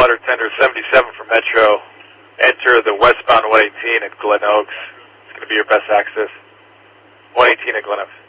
letter tender 77 for Metro. Enter the westbound 118 at Glen Oaks. It's going to be your best access. 118 at Glen Oaks.